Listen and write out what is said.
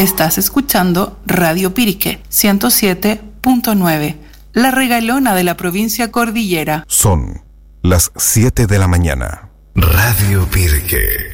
Estás escuchando Radio Pirque 107.9, la regalona de la provincia cordillera. Son las 7 de la mañana. Radio Pirque.